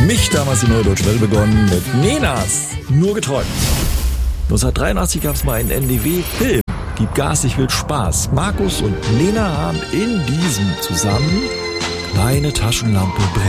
mich damals die Neue Deutsche Welle begonnen mit Nenas Nur geträumt. 1983 gab es mal einen NDW-Film. Gib Gas, ich will Spaß. Markus und Lena haben in diesem zusammen Meine Taschenlampe brennt.